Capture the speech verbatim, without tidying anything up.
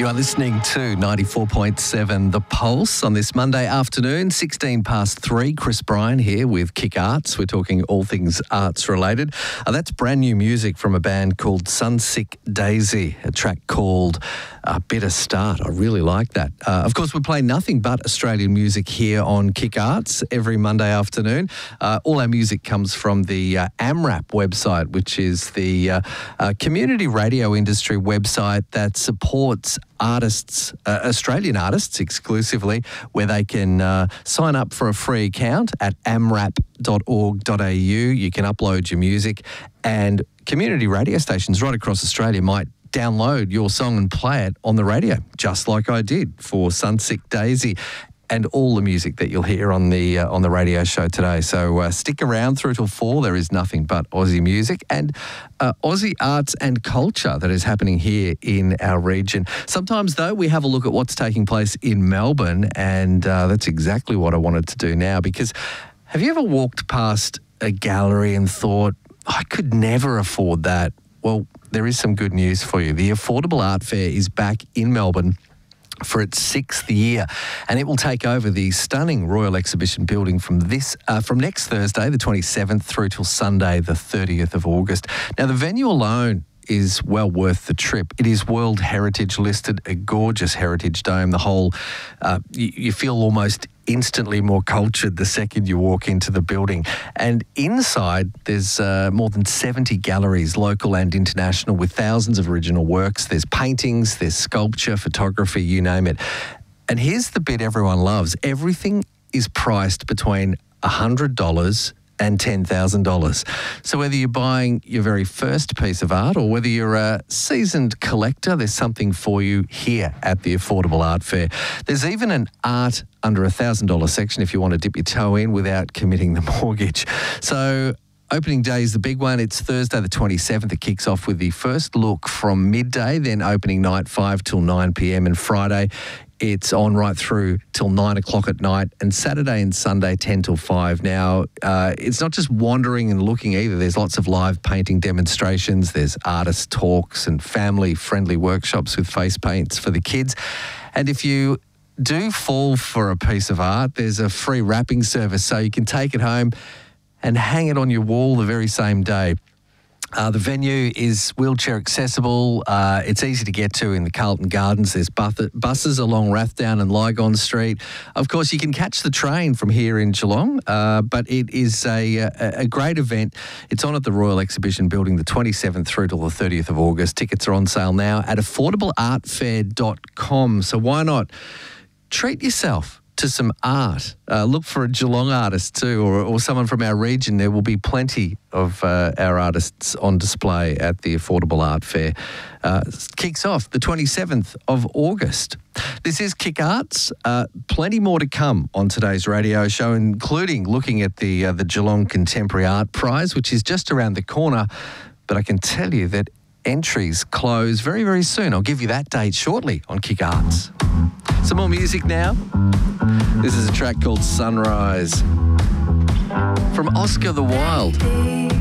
You are listening to ninety-four point seven The Pulse on this Monday afternoon, sixteen past three. Chris Bryan here with Kick Arts. We're talking all things arts related. Uh, that's brand new music from a band called Sunsick Daisy, a track called uh, Better Start. I really like that. Uh, of course, we play nothing but Australian music here on Kick Arts every Monday afternoon. Uh, all our music comes from the uh, AMRAP website, which is the uh, uh, community radio industry website that supports artists, uh, Australian artists exclusively, where they can uh, sign up for a free account at amrap dot org dot a u. You can upload your music, and community radio stations right across Australia might download your song and play it on the radio, just like I did for Sunsick Daisy. And all the music that you'll hear on the uh, on the radio show today. So uh, stick around through till four. There is nothing but Aussie music and uh, Aussie arts and culture that is happening here in our region. Sometimes, though, we have a look at what's taking place in Melbourne, and uh, that's exactly what I wanted to do now. Because have you ever walked past a gallery and thought, I could never afford that? Well, there is some good news for you. The Affordable Art Fair is back in Melbourne for its sixth year, and it will take over the stunning Royal Exhibition building from this uh, from next Thursday, the twenty-seventh, through till Sunday, the thirtieth of August. Now, the venue alone is well worth the trip. It is World Heritage listed, a gorgeous heritage dome. The whole, uh, you, you feel almost instantly more cultured the second you walk into the building. And inside, there's uh, more than seventy galleries, local and international, with thousands of original works. There's paintings, there's sculpture, photography, you name it. And here's the bit everyone loves. Everything is priced between one hundred dollars and ten thousand dollars. So whether you're buying your very first piece of art or whether you're a seasoned collector, there's something for you here at the Affordable Art Fair. There's even an art under one thousand dollars section if you want to dip your toe in without committing the mortgage. So opening day is the big one. It's Thursday the twenty-seventh. It kicks off with the first look from midday, then opening night five till nine p.m. and Friday it's on right through till nine o'clock at night, and Saturday and Sunday ten till five. Now, uh, it's not just wandering and looking either. There's lots of live painting demonstrations. There's artist talks and family-friendly workshops with face paints for the kids. And if you do fall for a piece of art, there's a free wrapping service, so you can take it home and hang it on your wall the very same day. Uh, the venue is wheelchair accessible. Uh, it's easy to get to in the Carlton Gardens. There's bus- buses along Rathdown and Lygon Street. Of course, you can catch the train from here in Geelong, uh, but it is a, a, a great event. It's on at the Royal Exhibition building the twenty-seventh through till the thirtieth of August. Tickets are on sale now at affordable art fair dot com. So why not treat yourself to some art? Uh, look for a Geelong artist too, or, or someone from our region. There will be plenty of uh, our artists on display at the Affordable Art Fair. Uh, kicks off the twenty-seventh of August. This is Kick Arts. Uh, plenty more to come on today's radio show, including looking at the uh, the Geelong Contemporary Art Prize, which is just around the corner. But I can tell you that entries close very, very soon. I'll give you that date shortly on Kick Arts. Some more music now. This is a track called Sunrise from Oscar the Wild.